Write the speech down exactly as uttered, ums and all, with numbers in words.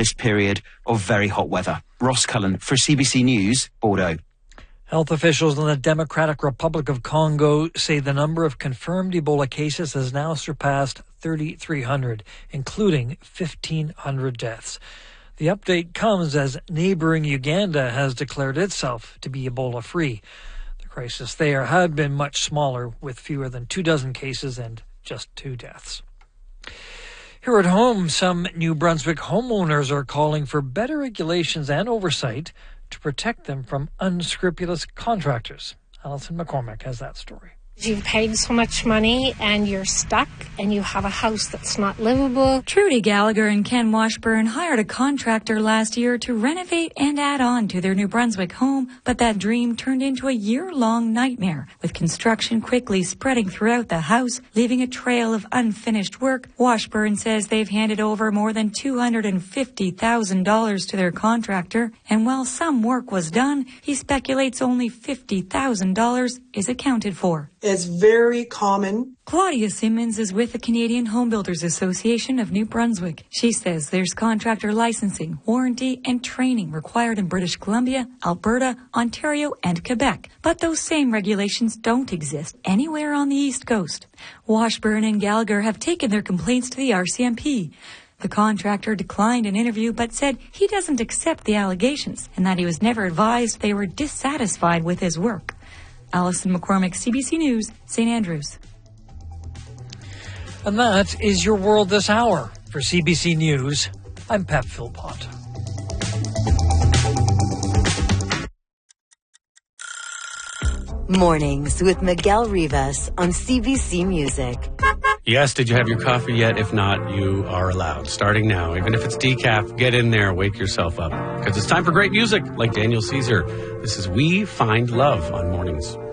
this period of very hot weather. Ross Cullen for C B C News, Bordeaux. Health officials in the Democratic Republic of Congo say the number of confirmed Ebola cases has now surpassed thirty-three hundred, including fifteen hundred deaths. The update comes as neighboring Uganda has declared itself to be Ebola-free. The crisis there had been much smaller, with fewer than two dozen cases and just two deaths. Here at home, some New Brunswick homeowners are calling for better regulations and oversight to protect them from unscrupulous contractors. Alison McCormick has that story. You've paid so much money and you're stuck and you have a house that's not livable. Trudy Gallagher and Ken Washburn hired a contractor last year to renovate and add on to their New Brunswick home, but that dream turned into a year-long nightmare, with construction quickly spreading throughout the house, leaving a trail of unfinished work. Washburn says they've handed over more than two hundred fifty thousand dollars to their contractor, and while some work was done, he speculates only fifty thousand dollars is accounted for. It's very common. Claudia Simmons is with the Canadian Home Builders Association of New Brunswick. She says there's contractor licensing, warranty, and training required in British Columbia, Alberta, Ontario, and Quebec. But those same regulations don't exist anywhere on the East Coast. Washburn and Gallagher have taken their complaints to the R C M P. The contractor declined an interview but said he doesn't accept the allegations and that he was never advised they were dissatisfied with his work. Alison McCormick, C B C News, Saint Andrews. And that is your world this hour. For C B C News, I'm Pep Philpott. Mornings with Miguel Rivas on C B C Music. Yes, did you have your coffee yet? If not, you are allowed. Starting now, even if it's decaf, get in there, wake yourself up. Because it's time for great music like Daniel Caesar. This is We Find Love on Mornings.